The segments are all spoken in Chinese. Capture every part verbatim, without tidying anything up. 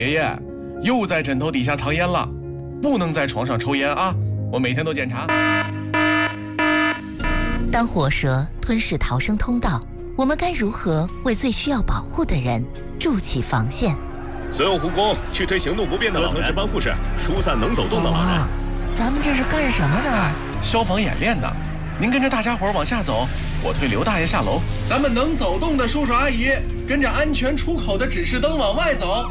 爷爷又在枕头底下藏烟了，不能在床上抽烟啊！我每天都检查。 当火蛇吞噬逃生通道，我们该如何为最需要保护的人筑起防线？ 所有护工去推行动不便的楼层值班护士，疏散能走动的老人。 咱们这是干什么呢？ 消防演练呢。您跟着大家伙往下走，我推刘大爷下楼。咱们能走动的叔叔阿姨，跟着安全出口的指示灯往外走。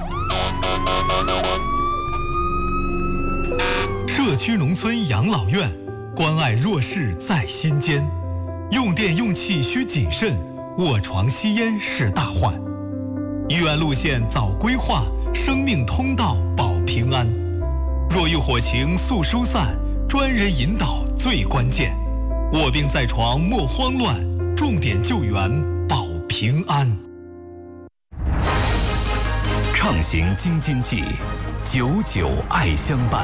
社区农村养老院，关爱弱势在心间。用电用气需谨慎，卧床吸烟是大患。医院路线早规划，生命通道保平安。若遇火情速疏散，专人引导最关键。卧病在床莫慌乱，重点救援保平安。 畅行京津冀，久久爱相伴。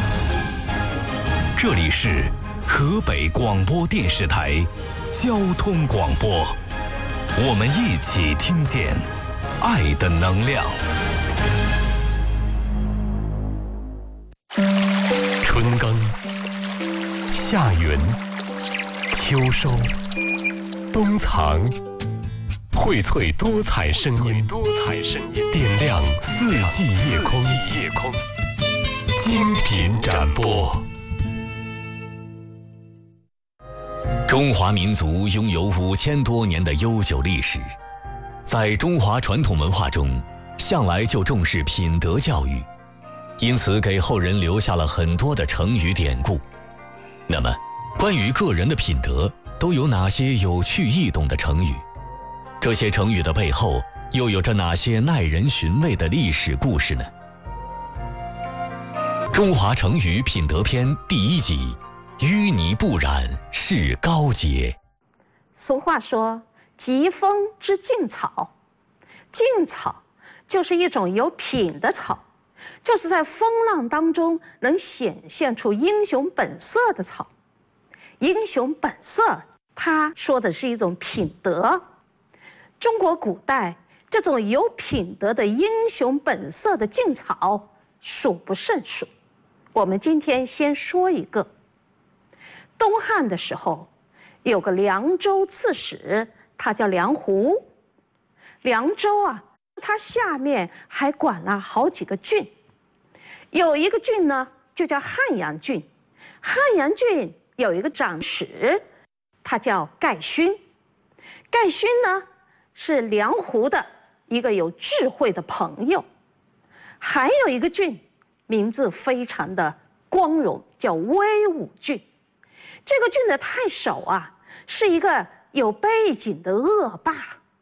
这里是河北广播电视台交通广播，我们一起听见爱的能量。春耕、夏耘、秋收、冬藏，荟萃多彩声音，多彩声音点亮四季夜空，夜空精品展播。中华民族拥有五千多年的悠久历史，在中华传统文化中，向来就重视品德教育，因此给后人留下了很多的成语典故。那么，关于个人的品德，都有哪些有趣易懂的成语？这些成语的背后，又有着哪些耐人寻味的历史故事呢？中华成语品德篇第一集，淤泥不染是高洁。 俗话说，疾风知劲草。劲草就是一种有品的草，就是在风浪当中能显现出英雄本色的草。英雄本色，它说的是一种品德。中国古代这种有品德的英雄本色的劲草数不胜数。我们今天先说一个。东汉的时候，有个凉州刺史，他叫梁胡。凉州啊，他下面还管了好几个郡，有一个郡呢就叫汉阳郡。汉阳郡有一个长史，他叫盖勋。盖勋呢是梁胡的一个有智慧的朋友。还有一个郡，名字非常的光荣，叫威武郡。这个郡的太守啊，是一个有背景的恶霸。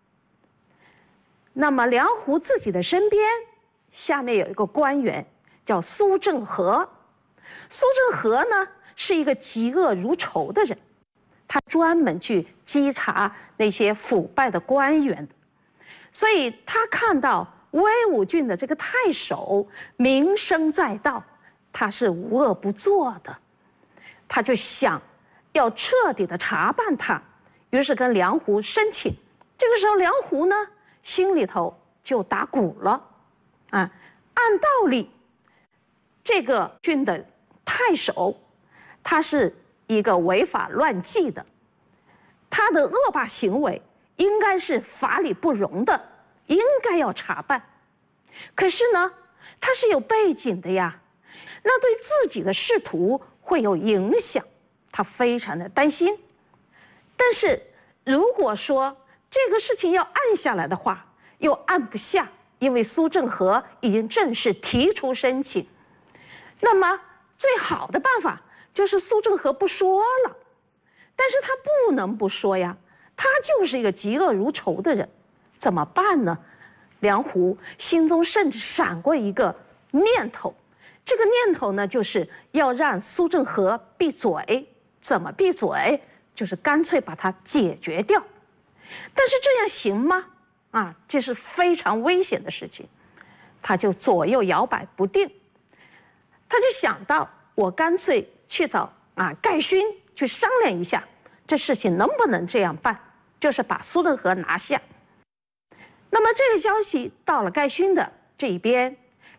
那么梁胡自己的身边，下面有一个官员叫苏正和。苏正和呢，是一个嫉恶如仇的人，他专门去稽查那些腐败的官员的。所以他看到威武郡的这个太守名声在道，他是无恶不作的，他就想要彻底的查办他，于是跟梁胡申请。这个时候梁胡呢心里头就打鼓了啊，按道理这个郡的太守他是一个违法乱纪的，他的恶霸行为应该是法理不容的，应该要查办。可是呢他是有背景的呀，那对自己的仕途会有影响，他非常的担心。但是如果说这个事情要按下来的话，又按不下，因为苏正和已经正式提出申请。那么最好的办法就是苏正和不说了，但是他不能不说呀，他就是一个嫉恶如仇的人，怎么办呢？梁胡心中甚至闪过一个念头，这个念头呢，就是要让苏正和闭嘴。怎么闭嘴？就是干脆把它解决掉。但是这样行吗？啊，这是非常危险的事情。他就左右摇摆不定，他就想到，我干脆去找啊盖勋去商量一下，这事情能不能这样办，就是把苏正和拿下。那么这个消息到了盖勋的这一边，